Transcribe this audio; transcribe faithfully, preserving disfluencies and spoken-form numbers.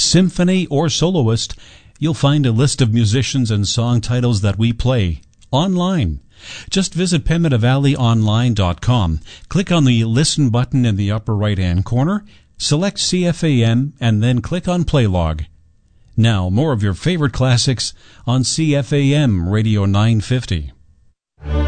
symphony, or soloist, you'll find a list of musicians and song titles that we play online. Just visit pemmitte valley online dot com, click on the Listen button in the upper right-hand corner, select C F A M, and then click on Play Log. Now, more of your favorite classics on C F A M Radio nine fifty.